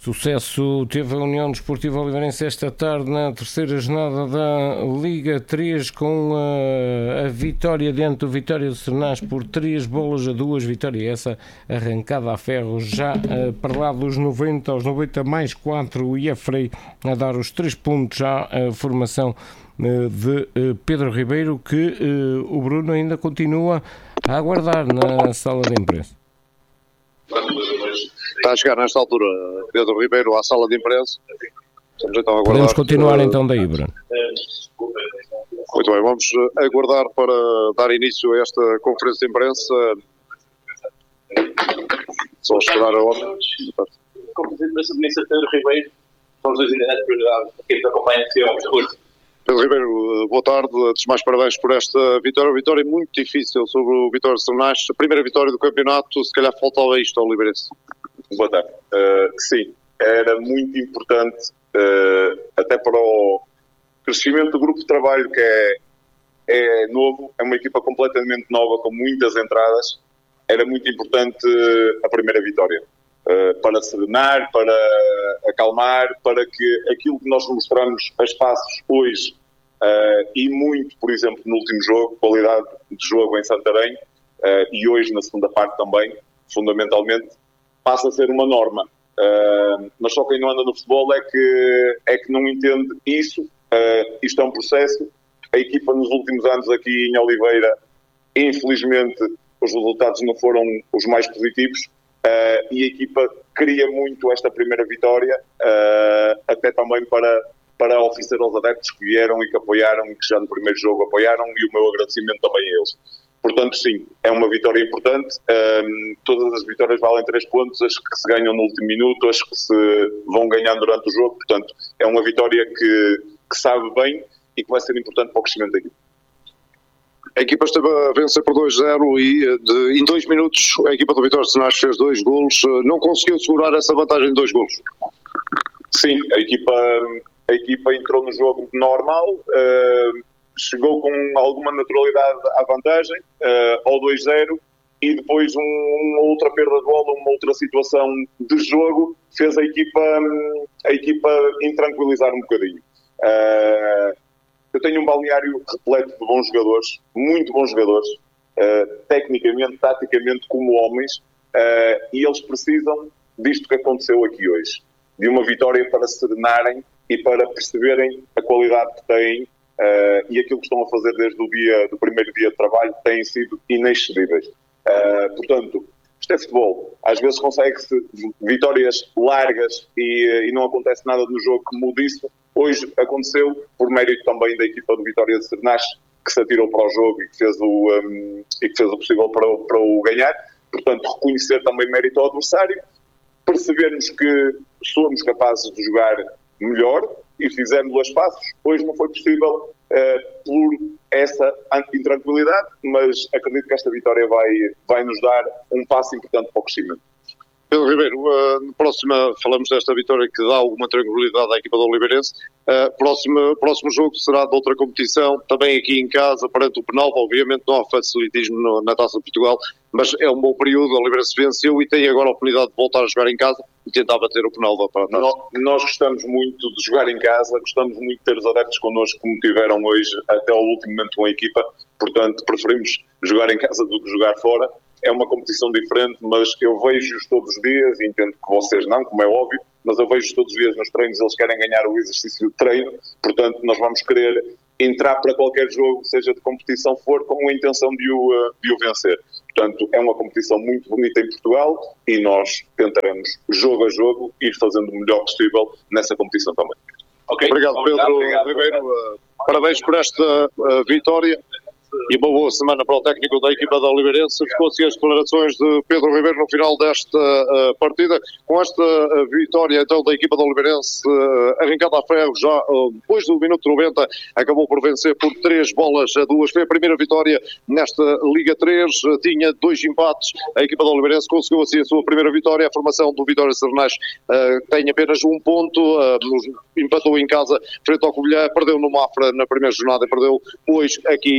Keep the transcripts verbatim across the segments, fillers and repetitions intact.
Sucesso teve a União Desportiva Oliveirense esta tarde na terceira jornada da Liga três com a, a vitória diante do Vitória de Sernás por três bolas a duas, vitória essa arrancada a ferro já uh, para lá dos noventa aos noventa mais quatro, e a Frei a dar os três pontos à uh, formação uh, de uh, Pedro Ribeiro, que uh, o Bruno ainda continua a aguardar na sala de imprensa. Está a chegar nesta altura Pedro Ribeiro à sala de imprensa. Estamos então a aguardar. Podemos continuar então daí, Bruno. Muito bem, vamos aguardar para dar início a esta conferência de imprensa. Só esperar a hora. Conferência de imprensa do Ministro Pedro Ribeiro. Vamos dois diretos para aqui que acompanha o discurso. Pedro Ribeiro, boa tarde. Antes de mais, parabéns por esta vitória. Uma vitória muito difícil sobre o Vitória de Sernás. A primeira vitória do campeonato, se calhar faltava isto ao Oliveirense. Boa tarde. Uh, sim, era muito importante, uh, até para o crescimento do grupo de trabalho, que é, é novo, é uma equipa completamente nova, com muitas entradas. Era muito importante uh, a primeira vitória. Uh, para serenar, para acalmar, para que aquilo que nós mostramos a espaços hoje, uh, e muito, por exemplo, no último jogo, qualidade de jogo em Santarém, uh, e hoje na segunda parte também, fundamentalmente, passa a ser uma norma. Uh, mas só quem não anda no futebol é que, é que não entende isso. Uh, isto é um processo. A equipa nos últimos anos aqui em Oliveira, infelizmente, os resultados não foram os mais positivos. Uh, e a equipa queria muito esta primeira vitória, uh, até também para, para oferecer aos adeptos que vieram e que apoiaram e que já no primeiro jogo apoiaram, e o meu agradecimento também a eles. Portanto, sim, é uma vitória importante. Um, todas as vitórias valem três pontos, as que se ganham no último minuto, as que se vão ganhando durante o jogo. Portanto, é uma vitória que, que sabe bem e que vai ser importante para o crescimento da equipa. A equipa esteve a vencer por dois a zero e de, em dois minutos a equipa do Vitória de Sernás fez dois golos. Não conseguiu segurar essa vantagem de dois golos? Sim, a equipa, a equipa entrou no jogo normal, uh, chegou com alguma naturalidade à vantagem, uh, ao dois a zero, e depois um, uma outra perda de bola, uma outra situação de jogo, fez a equipa, a equipa intranquilizar um bocadinho. Uh, Eu tenho um balneário repleto de bons jogadores, muito bons jogadores, uh, tecnicamente, taticamente, como homens, uh, e eles precisam disto que aconteceu aqui hoje, de uma vitória para se serenarem e para perceberem a qualidade que têm, uh, e aquilo que estão a fazer desde o dia, do primeiro dia de trabalho têm sido inexcedíveis. Uh, portanto, isto é futebol. Às vezes consegue-se vitórias largas e, e não acontece nada no jogo que mude isso. Hoje aconteceu, por mérito também da equipa do Vitória de Sernás, que se atirou para o jogo e que fez o, um, e que fez o possível para o, para o ganhar. Portanto, reconhecer também mérito ao adversário, percebermos que somos capazes de jogar melhor e fizemos os passos. Hoje não foi possível uh, por essa intranquilidade, mas acredito que esta vitória vai, vai nos dar um passo importante para o crescimento. Pedro Ribeiro, uh, na próxima falamos desta vitória que dá alguma tranquilidade à equipa do Oliveirense. Uh, próximo, próximo jogo será de outra competição, também aqui em casa, perante o Penalva. Obviamente não há facilitismo no, na Taça de Portugal, mas é um bom período. O Oliveirense venceu e tem agora a oportunidade de voltar a jogar em casa e tentar bater o Penalva para a Taça. Nós, nós gostamos muito de jogar em casa, gostamos muito de ter os adeptos connosco como tiveram hoje até ao último momento com a equipa. Portanto, preferimos jogar em casa do que jogar fora. É uma competição diferente, mas eu vejo-os todos os dias, e entendo que vocês não, como é óbvio, mas eu vejo-os todos os dias nos treinos, eles querem ganhar o exercício de treino, portanto nós vamos querer entrar para qualquer jogo, seja de competição for, com a intenção de o, de o vencer. Portanto, é uma competição muito bonita em Portugal e nós tentaremos, jogo a jogo, ir fazendo o melhor possível nessa competição também. Okay? Obrigado, Pedro obrigado, Ribeiro. Obrigado. Parabéns por esta uh, vitória. E uma boa semana para o técnico da equipa da Oliveirense. Ficou-se as declarações de Pedro Ribeiro no final desta uh, partida. Com esta uh, vitória então da equipa da Oliveirense, uh, arrancada a ferro já uh, depois do minuto noventa, acabou por vencer por três bolas a duas. Foi a primeira vitória nesta Liga três, uh, tinha dois empates. A equipa da Oliveirense conseguiu assim a sua primeira vitória. A formação do Vitória de Sernás uh, tem apenas um ponto, uh, empatou em casa frente ao Covilhã, perdeu no Mafra na primeira jornada e perdeu hoje aqui em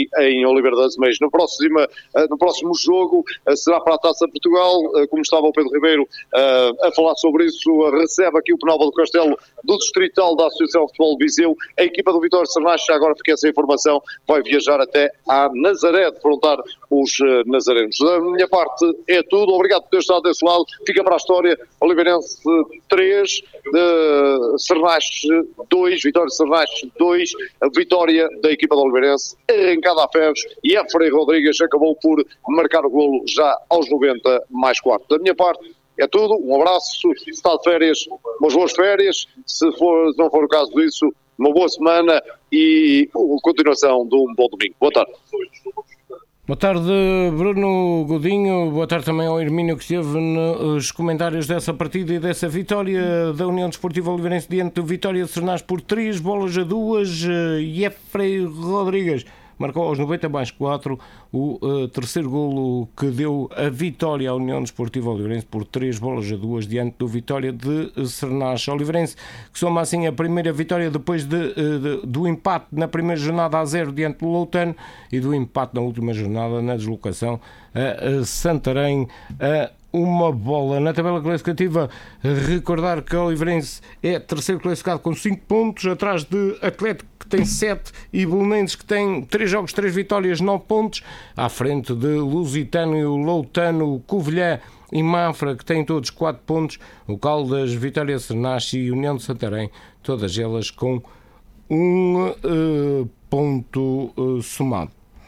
em Oliveira das Meias. No próximo, no próximo jogo será para a Taça Portugal, como estava o Pedro Ribeiro a falar sobre isso, recebe aqui o Penalva do Castelo do Distrital da Associação de Futebol de Viseu. A equipa do Vitória de Sernache, agora fiquei essa informação, vai viajar até à Nazaré, defrontar os nazarenos. Da minha parte é tudo, obrigado por ter estado desse lado, fica para a história, Oliveirense três, Sernache dois, Vitória de Sernache dois, a vitória da equipa do Oliveirense, arrancada a ferros, e Efrei Rodrigues acabou por marcar o golo já aos noventa mais quatro. Da minha parte é tudo, um abraço, se está de férias, umas boas férias, se, for, se não for o caso disso, uma boa semana e continuação de um bom domingo. Boa tarde. Boa tarde, Bruno Godinho. Boa tarde também ao Hermínio, que esteve nos comentários dessa partida e dessa vitória da União Desportiva Oliveirense diante do Vitória de Sernache por três bolas a duas. E Efrei Rodrigues marcou aos noventa mais quatro o uh, terceiro golo que deu a vitória à União Desportiva Oliveirense por três bolas a duas diante do Vitória de Sernache. Oliveirense que soma assim a primeira vitória depois de, uh, de, do empate na primeira jornada a zero diante do Loutano e do empate na última jornada na deslocação a, a Santarém a uma bola. Na tabela classificativa, recordar que o Oliveirense é terceiro classificado com cinco pontos, atrás de Atlético, que tem sete, e Belenenses, que tem três jogos, três vitórias, nove pontos, à frente de Lusitano, Loutano, Covilhã e Mafra, que têm todos quatro pontos, o Caldas, Vitória de Sernache e União de Santarém, todas elas com um uh, ponto uh, somado.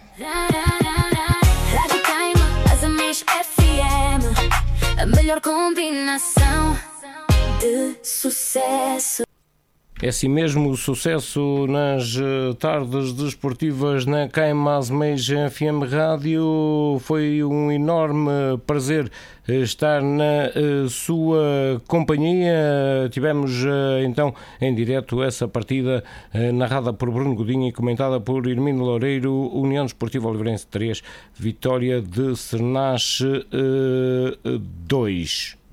A melhor combinação de sucesso. É assim mesmo, o sucesso nas tardes desportivas na K M A Azeméis F M Rádio. Foi um enorme prazer estar na sua companhia. Tivemos então em direto essa partida narrada por Bruno Godinho e comentada por Hermínio Loureiro. União Desportiva Oliveirense três, Vitória de Sernache dois.